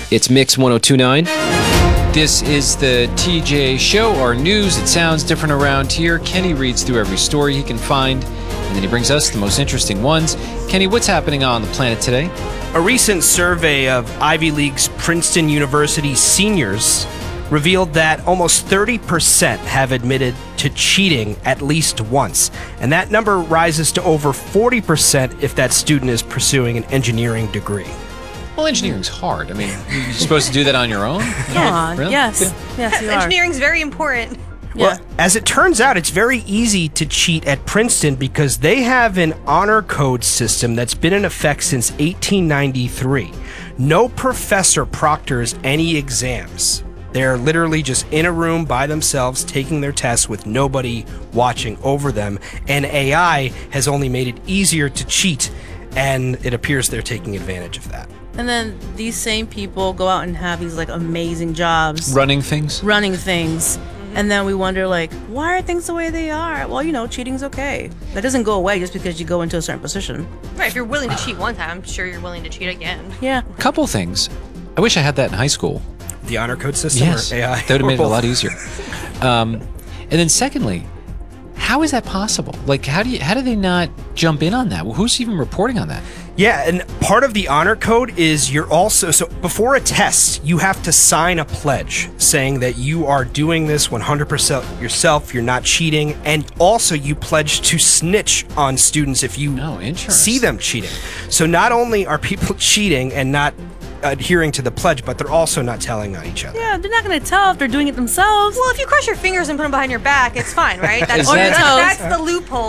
It's Mix 1029. This is the TJ Show, our news. It sounds different around here. Kenny reads through every story he can find, and then he brings us the most interesting ones. Kenny, what's happening on the planet today? A recent survey of Ivy League's Princeton University seniors revealed that almost 30% have admitted to cheating at least once. And that number rises to over 40% if that student is pursuing an engineering degree. Well, engineering's hard. I mean, you're supposed to do that on your own? Come on. Really? Yes. Yes, you are. Engineering's very important. Well, as it turns out, it's very easy to cheat at Princeton because they have an honor code system that's been in effect since 1893. No professor proctors any exams. They're literally just in a room by themselves taking their tests with nobody watching over them. And AI has only made it easier to cheat, and it appears they're taking advantage of that. And then these same people go out and have these like amazing jobs. Running things? Running things. And then we wonder, like, why are things the way they are? Well, you know, cheating's okay. That doesn't go away just because you go into a certain position. Right, if you're willing to cheat one time, I'm sure you're willing to cheat again. Yeah. Couple things. I wish I had that in high school. The honor code system Yes, or AI? that would have made it a lot easier. And then secondly, how is that possible? Like, how do they not jump in on that? Well, who's even reporting on that? Yeah, and part of the honor code is you're also, so before a test, you have to sign a pledge saying that you are doing this 100% yourself, you're not cheating, and also you pledge to snitch on students if you see them cheating. So not only are people cheating and not adhering to the pledge, but they're also not telling on each other. Yeah, they're not going to tell if they're doing it themselves. Well, if you cross your fingers and put them behind your back, it's fine, right? Is that- That's the loophole.